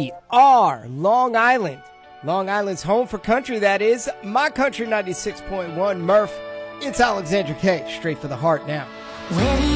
We are Long Island. Long Island's home for country, that is. My Country 96.1 Murph. It's Alexandra K. Straight for the heart now.